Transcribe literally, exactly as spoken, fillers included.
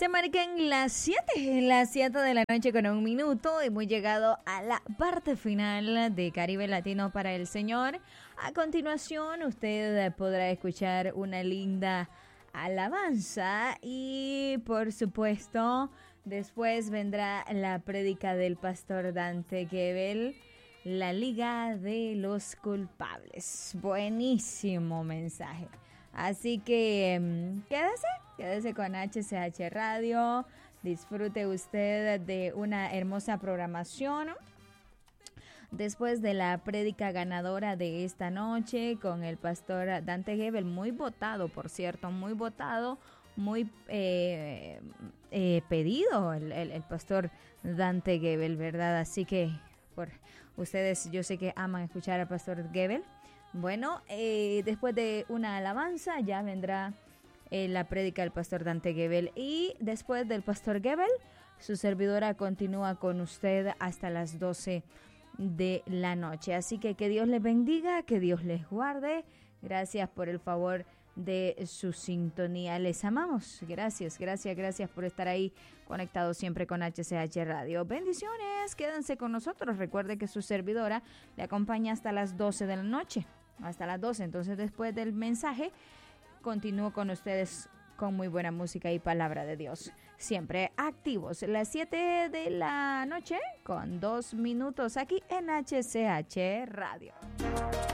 Se marcan las siete, las siete de la noche con un minuto. Hemos llegado a la parte final de Caribe Latino para el Señor. A continuación, usted podrá escuchar una linda alabanza y, por supuesto, después vendrá la prédica del pastor Dante Gebel, la Liga de los Culpables. Buenísimo mensaje. Así que um, quédese, quédese con H C H Radio, disfrute usted de una hermosa programación. Después de la prédica ganadora de esta noche con el pastor Dante Gebel, muy votado, por cierto, muy votado, muy eh, eh, pedido el, el, el pastor Dante Gebel, ¿verdad? Así que por ustedes, yo sé que aman escuchar al pastor Gebel. Bueno, eh, después de una alabanza ya vendrá eh, la prédica del pastor Dante Gebel. Y después del pastor Gebel, su servidora continúa con usted hasta las doce de la noche. Así que que Dios les bendiga, que Dios les guarde. Gracias por el favor de su sintonía. Les amamos. Gracias, gracias, gracias por estar ahí conectados siempre con H C H Radio. Bendiciones, quédense con nosotros. Recuerde que su servidora le acompaña hasta las doce de la noche. Hasta las doce. Entonces, después del mensaje, continúo con ustedes con muy buena música y palabra de Dios. Siempre activos. Las siete de la noche con dos minutos aquí en H C H Radio.